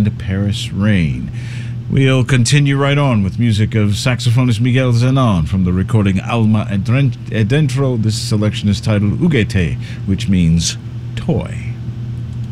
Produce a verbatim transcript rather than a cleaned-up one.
and Paris Rain. We'll continue right on with music of saxophonist Miguel Zenon from the recording Alma Adentro. This selection is titled Ugete, which means toy.